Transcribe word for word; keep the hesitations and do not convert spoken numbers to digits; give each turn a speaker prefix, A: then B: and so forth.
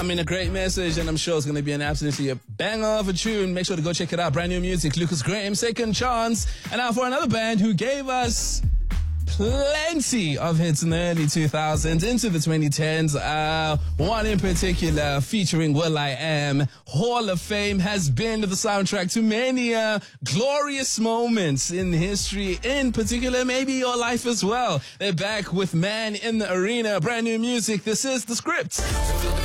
A: mean, a great message, and I'm sure it's going to be an absolutely a banger of a tune. Make sure to go check it out. Brand new music, Lucas Graham, Second Chance. And now for another band who gave us plenty of hits in the early two thousands into the twenty tens. Uh, one in particular featuring Will I Am. Hall of Fame has been the soundtrack to many uh, glorious moments in history, in particular maybe your life as well. They're back with Man in the Arena. Brand new music. This is The Script.